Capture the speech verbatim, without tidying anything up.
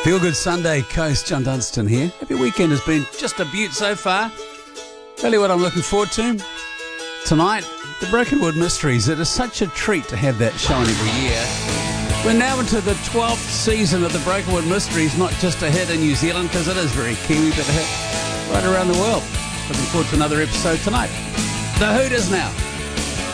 Feel Good Sunday Coast, John Dunstan here. Hope your weekend has been just a beaut so far. Tell you what I'm looking forward to. Tonight, the Brokenwood Mysteries. It is such a treat to have that showing every year. We're now into the twelfth season of the Brokenwood Mysteries, not just a hit in New Zealand, because it is very Kiwi, but a hit right around the world. Looking forward to another episode tonight. The Hooters now.